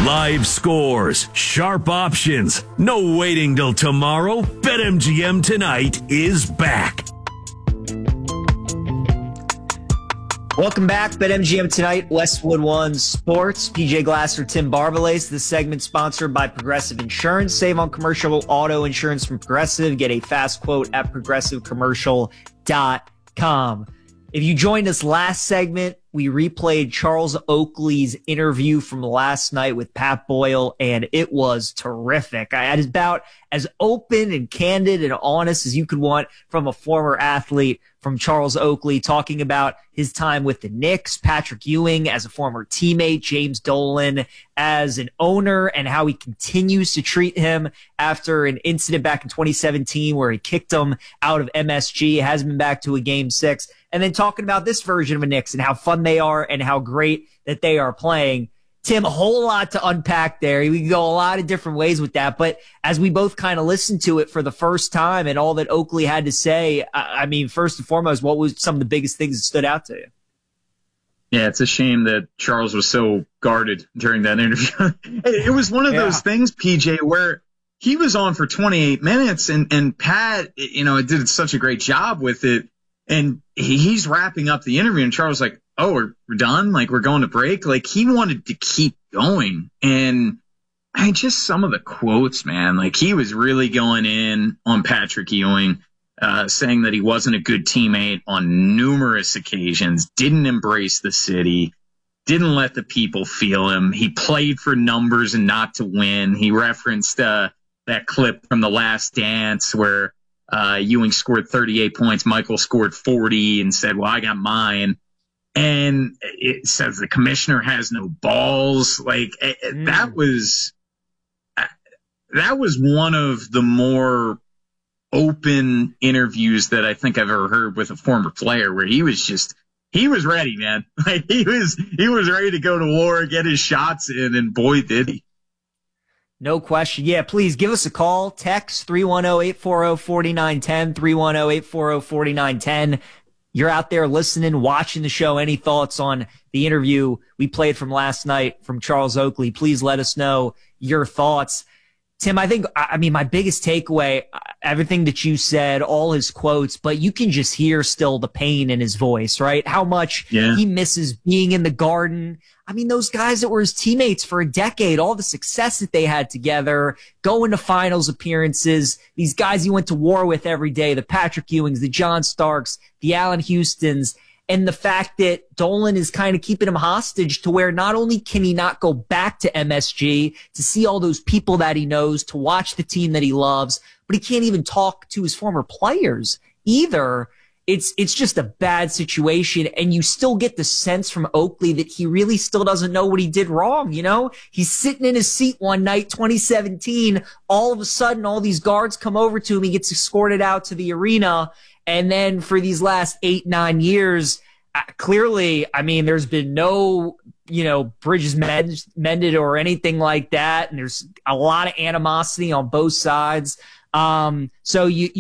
Live scores, sharp options, no waiting till tomorrow. BetMGM Tonight is back. Welcome back. BetMGM Tonight, Westwood One Sports. PJ Glasser, Tim Barbalace. This segment sponsored by Progressive Insurance. Save on commercial auto insurance from Progressive. Get a fast quote at progressivecommercial.com. If you joined us last segment, we replayed Charles Oakley's interview from last night with Pat Boyle, and it was terrific. I had about as open and candid and honest as you could want from a former athlete, from Charles Oakley, talking about his time with the Knicks, Patrick Ewing as a former teammate, James Dolan as an owner, and how he continues to treat him after an incident back in 2017 where he kicked him out of MSG, hasn't been back to a Game 6. And then talking about this version of the Knicks and how fun they are and how great that they are playing. Tim, a whole lot to unpack there. We can go a lot of different ways with that. But as we both kind of listened to it for the first time and all that Oakley had to say, I mean, first and foremost, what was some of the biggest things that stood out to you? Yeah, it's a shame that Charles was so guarded during that interview. It was one of those things, PJ, where he was on for 28 minutes and Pat, did such a great job with it. And he's wrapping up the interview, and Charles was like, oh, we're done? Like, we're going to break? Like, he wanted to keep going. And I mean, just some of the quotes, man, like he was really going in on Patrick Ewing, saying that he wasn't a good teammate on numerous occasions, didn't embrace the city, didn't let the people feel him. He played for numbers and not to win. He referenced that clip from The Last Dance where Ewing scored 38 points, Michael scored 40, and said, well, I got mine. And it says the commissioner has no balls. Like, that was one of the more open interviews that I think I've ever heard with a former player, where he was ready, man. Like, he was ready to go to war, get his shots in, and boy, did he. No question. Yeah, please give us a call. Text 310-840-4910, 310-840-4910. You're out there listening, watching the show. Any thoughts on the interview we played from last night from Charles Oakley? Please let us know your thoughts. Tim, I mean, my biggest takeaway, everything that you said, all his quotes, but you can just hear still the pain in his voice, right? How much he misses being in the Garden. I mean, those guys that were his teammates for a decade, all the success that they had together, going to finals appearances, these guys he went to war with every day, the Patrick Ewings, the John Starks, the Allen Houstons, and the fact that Dolan is kind of keeping him hostage to where not only can he not go back to MSG to see all those people that he knows, to watch the team that he loves, but he can't even talk to his former players either. It's just a bad situation, and you still get the sense from Oakley that he really still doesn't know what he did wrong, you know? He's sitting in his seat one night, 2017, all of a sudden all these guards come over to him, he gets escorted out to the arena, and then for these last 8-9 years, clearly, I mean, there's been no, bridges mended or anything like that, and there's a lot of animosity on both sides. So you